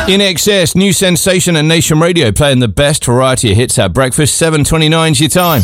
In Excess, new sensation at Nation Radio, playing the best variety of hits at breakfast. 7:29's your time.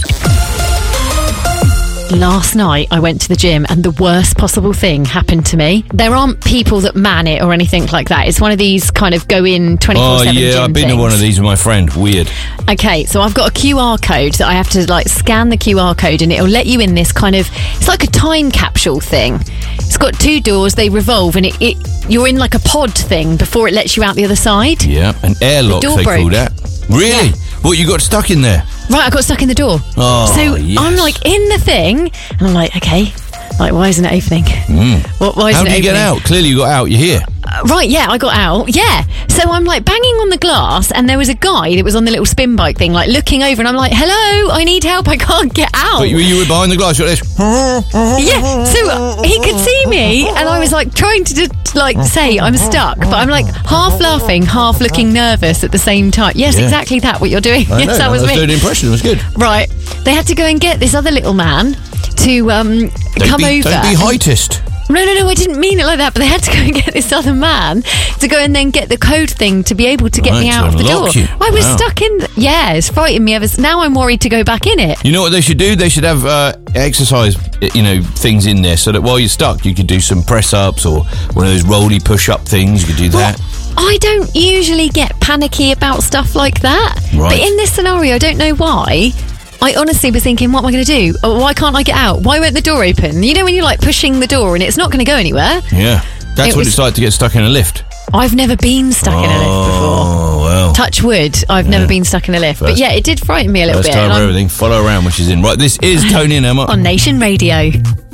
Last night I went to the gym and the worst possible thing happened to me. There aren't people that man it or anything like that. It's one of these kind of go in 24/7 Oh yeah, gym I've been things. to one of these with my friend. Weird. Okay, so I've got a QR code that I have to like scan the QR code and it'll let you in this kind of, it's like a time capsule thing. It's got two doors, they revolve, and you're in like a pod thing before it lets you out the other side. Yeah, an airlock The door they call broke. that. Really? Yeah. What, you got stuck in there? Right, I got stuck in the door. Oh, so yes. I'm like in the thing and I'm like, okay, like why isn't it opening? Why isn't How it do you opening? get out? Clearly you got out, you're here. Right, yeah, I got out. Yeah. So I'm like banging on the glass and there was a guy that was on the little spin bike thing, like looking over, and I'm like, hello, I need help, I can't get out. But you were behind the glass, you're like this. Yeah, so he could see me and I was like trying to like say I'm stuck, but I'm like half laughing, half looking nervous at the same time. Yes, Yeah. exactly that, what you're doing. I Yes, know, that was doing me. the impression, it was good. Right. They had to go and get this other little man to come over. Don't be heightist. No, I didn't mean it like that, but they had to go and get this other man to go and then get the code thing to be able to get Right, me to out of the door. unlock you. I was Wow. stuck in... Yeah, it's frightened me ever... Now I'm worried to go back in it. You know what they should do? They should have exercise, things in there so that while you're stuck, you could do some press-ups or one of those rolly push-up things. You could do that. I don't usually get panicky about stuff like that. Right. But in this scenario, I don't know why... I honestly was thinking, what am I going to do? Oh, why can't I get out? Why won't the door open? You know when you're like pushing the door and it's not going to go anywhere? Yeah. That's It what was- it's like to get stuck in a lift. I've never been stuck in a lift before. Oh, well. Touch wood, I've never been stuck in a lift. But First- yeah, it did frighten me a little First bit. time and for I'm everything. Follow around when she's in. Right, this is Tony and Emma. on Nation Radio.